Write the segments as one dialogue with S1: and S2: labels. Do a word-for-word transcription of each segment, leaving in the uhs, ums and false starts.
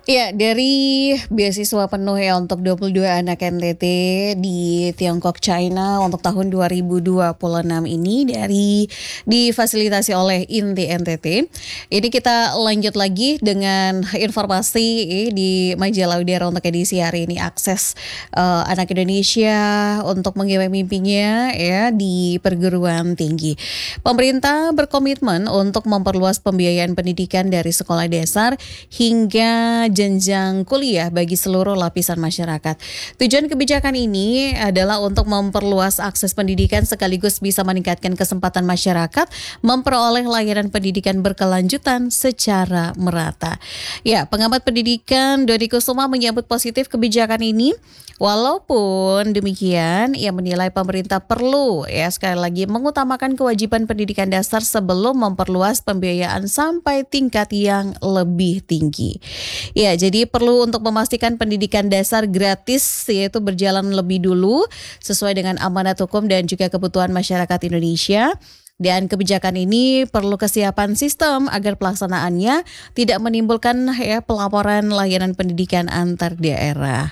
S1: Ya, dari beasiswa penuh ya untuk dua puluh dua anak N T T di Tiongkok, China untuk tahun dua ribu dua puluh enam ini dari difasilitasi oleh Inti N T T. Ini kita lanjut lagi dengan informasi eh, di Majalah Udara untuk edisi hari ini, akses eh, anak Indonesia untuk menggapai mimpinya ya di perguruan tinggi. Pemerintah berkomitmen untuk memperluas pembiayaan pendidikan dari sekolah dasar hingga jenjang kuliah bagi seluruh lapisan masyarakat. Tujuan kebijakan ini adalah untuk memperluas akses pendidikan sekaligus bisa meningkatkan kesempatan masyarakat memperoleh layanan pendidikan berkelanjutan secara merata. Ya, pengamat pendidikan Doni Kusuma menyambut positif kebijakan ini. Walaupun demikian, ia menilai pemerintah perlu ya sekali lagi mengutamakan kewajiban pendidikan dasar sebelum memperluas pembiayaan sampai tingkat yang lebih tinggi. Ya, jadi perlu untuk memastikan pendidikan dasar gratis yaitu berjalan lebih dulu sesuai dengan amanat hukum dan juga kebutuhan masyarakat Indonesia. Dan kebijakan ini perlu kesiapan sistem agar pelaksanaannya tidak menimbulkan ya pelaporan layanan pendidikan antar daerah.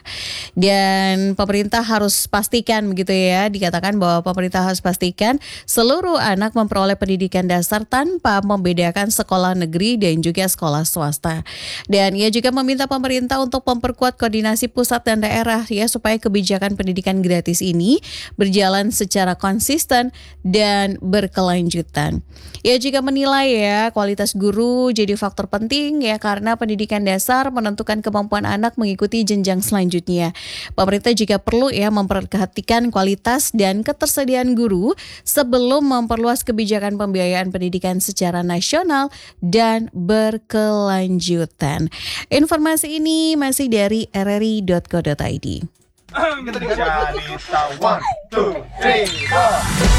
S1: Dan pemerintah harus pastikan begitu ya, dikatakan bahwa pemerintah harus pastikan seluruh anak memperoleh pendidikan dasar tanpa membedakan sekolah negeri dan juga sekolah swasta. Dan ia juga meminta pemerintah untuk memperkuat koordinasi pusat dan daerah ya supaya kebijakan pendidikan gratis ini berjalan secara konsisten dan berkelanjutan. Lanjutan. Ia juga menilai ya kualitas guru jadi faktor penting ya karena pendidikan dasar menentukan kemampuan anak mengikuti jenjang selanjutnya. Pemerintah juga perlu ya memperhatikan kualitas dan ketersediaan guru sebelum memperluas kebijakan pembiayaan pendidikan secara nasional dan berkelanjutan. Informasi ini masih dari r r i dot co dot i d.
S2: Jadi one, two, three, four.